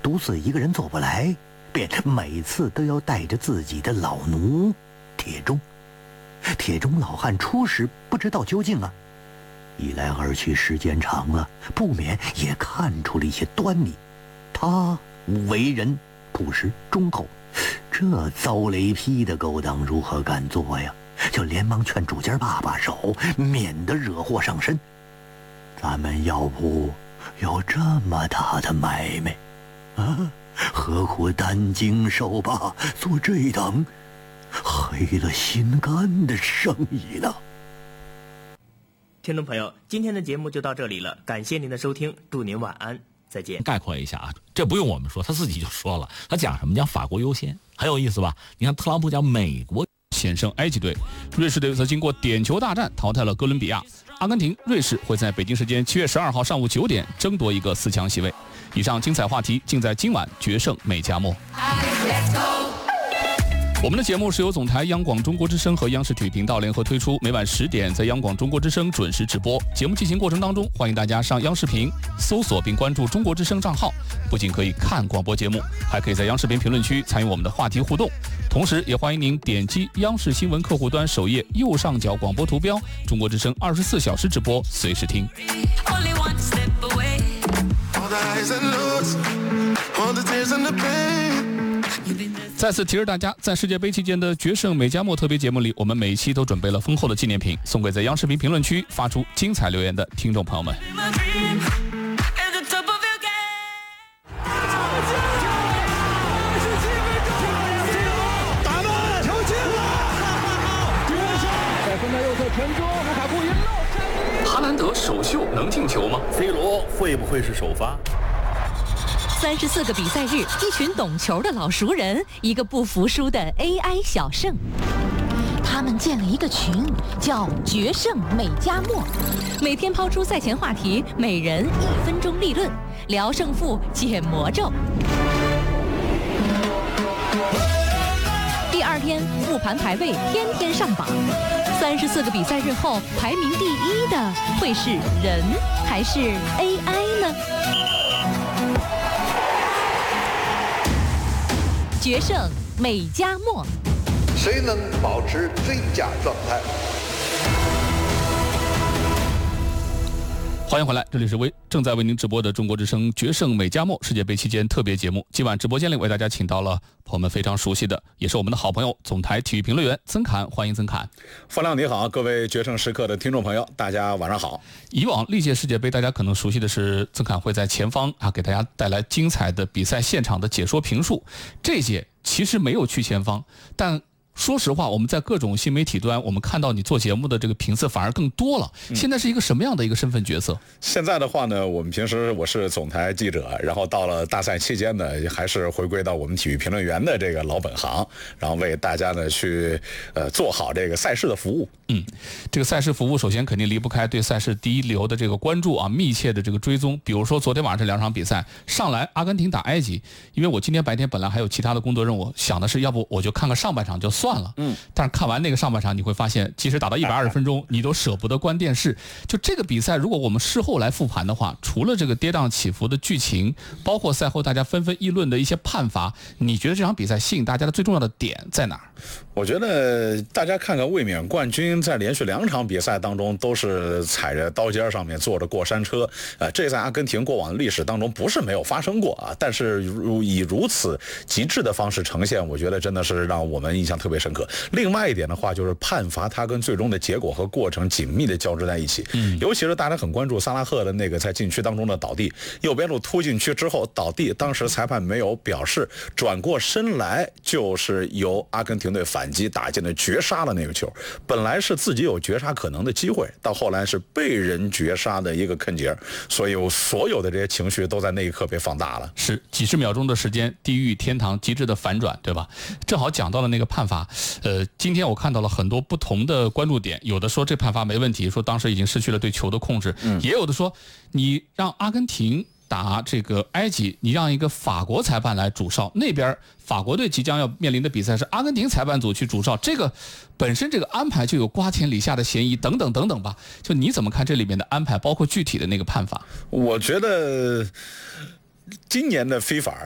独自一个人做不来，便每次都要带着自己的老奴铁钟。铁钟老汉初时不知道究竟啊，一来二去时间长了，不免也看出了一些端倪。他为人朴实忠厚，这遭雷劈的勾当如何敢做呀？就连忙劝主家罢罢手，免得惹祸上身。咱们要不有这么大的买卖啊，何苦担惊受怕，做这等黑了心肝的生意呢？ 听众朋友，今天的节目就到这里了，感谢您的收听，祝您晚安，再见。 概括一下啊，这不用我们说，他自己就说了，他讲什么？讲法国优先，很有意思吧？你看特朗普讲美国险胜埃及队，瑞士队则经过点球大战淘汰了哥伦比亚。阿根廷、瑞士会在北京时间7月12号上午9点争夺一个4强席位。以上精彩话题尽在今晚决胜美加墨。我们的节目是由总台央广中国之声和央视体育频道联合推出，每晚10点在央广中国之声准时直播。节目进行过程当中，欢迎大家上央视频搜索并关注中国之声账号，不仅可以看广播节目，还可以在央视频评论区参与我们的话题互动。同时也欢迎您点击央视新闻客户端首页右上角广播图标，中国之声24小时直播，随时听。再次提示大家，在世界杯期间的决胜美加墨特别节目里，我们每一期都准备了丰厚的纪念品，送给在央视频评论区发出精彩留言的听众朋友们。 打门，球进了！在分的右侧传中，卢卡库一漏。 哈兰德首秀能进球吗 ？C 罗会不会是首发 ？34个比赛日，一群懂球的老熟人，一个不服输的 AI 小胜。他们建了一个群，叫“决胜美加墨”，每天抛出赛前话题，每人1分钟立论，聊胜负，解魔咒。第2天复盘排位，天天上榜。34个比赛日后，排名第1的会是人还是 AI 呢？决胜美加墨， 谁能保持最佳状态？ 欢迎回来，这里是正在为您直播的中国之声决胜美加墨世界杯期间特别节目。今晚直播间里为大家请到了朋友们非常熟悉的，也是我们的好朋友，总台体育评论员曾侃，欢迎曾侃。 方亮你好，各位决胜时刻的听众朋友，大家晚上好。 以往历届世界杯，大家可能熟悉的是曾侃会在前方啊，给大家带来精彩的比赛现场的解说评述。这届其实没有去前方，但说实话，我们在各种新媒体端，我们看到你做节目的这个频次反而更多了。现在是一个什么样的一个身份角色？ 现在的话呢，我们平时我是总台记者，然后到了大赛期间呢，还是回归到我们体育评论员的这个老本行，然后为大家呢去做好这个赛事的服务。 这个赛事服务首先肯定离不开对赛事第一流的这个关注啊，密切的这个追踪。比如说昨天晚上这2场比赛，上来阿根廷打埃及，因为我今天白天本来还有其他的工作任务，想的是要不我就看看上半场就算了。但是看完那个上半场，你会发现，即使打到120分钟，你都舍不得关电视。就这个比赛，如果我们事后来复盘的话，除了这个跌宕起伏的剧情，包括赛后大家纷纷议论的一些判罚，你觉得这场比赛吸引大家的最重要的点在哪儿？ 我觉得大家看看卫冕冠军在连续2场比赛当中都是踩着刀尖上面坐着过山车，这在阿根廷过往的历史当中不是没有发生过啊，但是以如此极致的方式呈现，我觉得真的是让我们印象特别深刻。另外一点的话，就是判罚它跟最终的结果和过程紧密的交织在一起。尤其是大家很关注萨拉赫的那个在禁区当中的倒地，右边路突进去之后倒地，当时裁判没有表示，转过身来就是由阿根廷队反击打进了绝杀的那个球。本来是自己有绝杀可能的机会，到后来是被人绝杀的一个坑节，所以所有的这些情绪都在那一刻被放大了。 是几十秒钟的时间，地狱天堂极致的反转，对吧？正好讲到了那个判罚。今天我看到了很多不同的关注点，有的说这判罚没问题，说当时已经失去了对球的控制，也有的说你让阿根廷打这个埃及，你让一个法国裁判来主哨，那边法国队即将要面临的比赛是阿根廷裁判组去主哨，这个本身这个安排就有瓜田李下的嫌疑，等等等等吧。就你怎么看这里面的安排，包括具体的那个判罚？ 我觉得今年的非法